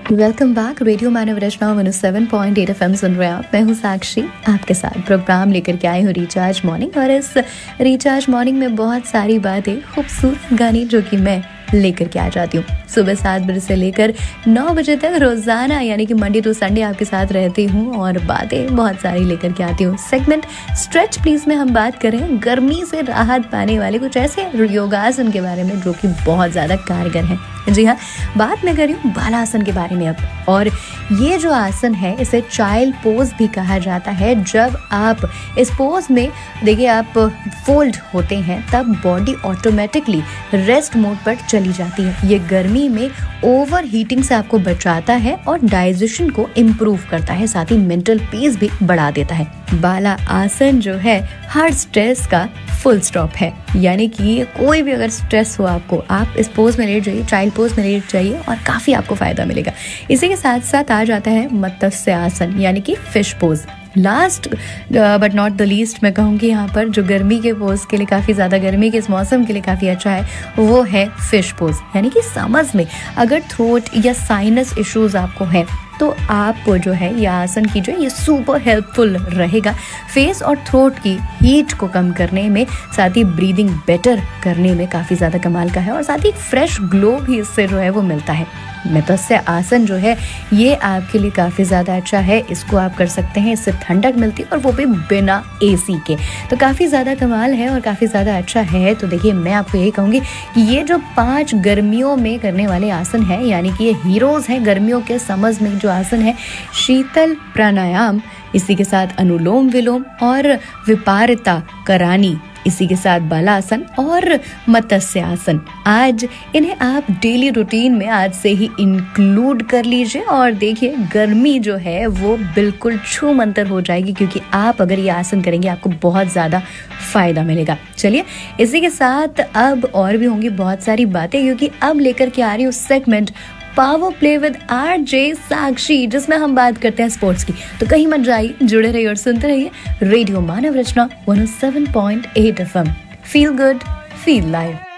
Welcome back. Radio मानव रचना 107.8 FM सुन रहे हैं आप। मैं हूँ साक्षी, आपके साथ प्रोग्राम लेकर के आई हूँ रिचार्ज मॉर्निंग। और इस रिचार्ज मॉर्निंग में बहुत सारी बातें, खूबसूरत गाने जो कि मैं लेकर के आ जाती हूँ सुबह 7 बजे से लेकर 9 बजे तक रोजाना, यानी कि मंडे टू संडे आपके साथ रहती हूँ और बातें बहुत सारी लेकर के आती हूँ। सेगमेंट स्ट्रेच प्लीज में हम बात करें गर्मी से राहत पाने वाले कुछ ऐसे योगासन के बारे में जो कि बहुत ज्यादा कारगर हैं। जी हाँ, बात मैं कर रही हूँ बालासन के बारे में अब। और ये जो आसन है इसे चाइल्ड पोज भी कहा जाता है। जब आप इस पोज में देखिए आप फोल्ड होते हैं तब बॉडी ऑटोमेटिकली रेस्ट मोड पर चली जाती है। ये गर्मी में ओवर हीटिंग से आपको बचाता है और डाइजेशन को इम्प्रूव करता है, साथ ही मेंटल पीस भी बढ़ा देता है। बाला आसन जो है हर स्ट्रेस का फुल स्टॉप है, यानी कि कोई भी अगर स्ट्रेस हो आपको, आप इस पोज में लेट जाइए, चाइल्ड पोज में लेट जाइए और काफी आपको फायदा मिलेगा। इसी के साथ साथ आ जाता है मत्स्य आसन, यानी कि fish pose. Last but not the least मैं कहूँगी यहाँ पर जो गर्मी के पोज के लिए काफ़ी ज़्यादा, गर्मी के इस मौसम के लिए काफ़ी अच्छा है, वो है फिश पोज। यानी कि समझ में अगर थ्रोट या साइनस इश्यूज आपको है तो आपको जो है ये आसन कीजिए, ये सुपर हेल्पफुल रहेगा फेस और थ्रोट की हीट को कम करने में, साथ ही ब्रीदिंग बेटर करने में काफ़ी ज़्यादा कमाल का है और साथ ही फ्रेश ग्लो भी इससे जो है वो मिलता है। मत्स्य आसन जो है ये आपके लिए काफ़ी ज़्यादा अच्छा है, इसको आप कर सकते हैं, इससे ठंडक मिलती है और वो भी बिना एसी के, तो काफ़ी ज़्यादा कमाल है और काफ़ी ज़्यादा अच्छा है। तो देखिए मैं आपको यही कहूँगी कि ये जो 5 गर्मियों में करने वाले आसन है, यानी कि ये हीरोज़ हैं गर्मियों के समझ में जो आसन है, शीतल प्राणायाम, इसी के साथ अनुलोम विलोम और विपारिता करानी, इसी के साथ बालासन और मत्स्य आसन। आज इन्हें आप डेली रूटीन में आज से ही इंक्लूड कर लीजिए और देखिए गर्मी जो है वो बिल्कुल छू मंतर हो जाएगी, क्योंकि आप अगर ये आसन करेंगे आपको बहुत ज़्यादा फायदा मिलेगा। चलिए इसी के साथ अब और भी होंगी बहुत सारी बातें, क्योंकि अब लेकर के आ रही हूँ segment power play with RJ साक्षी, जिसमें हम बात करते हैं स्पोर्ट्स की। तो कहीं मत जाइए, जुड़े रहिए और सुनते रहिए रेडियो मानव रचना 107.8 FM। Feel good, feel live.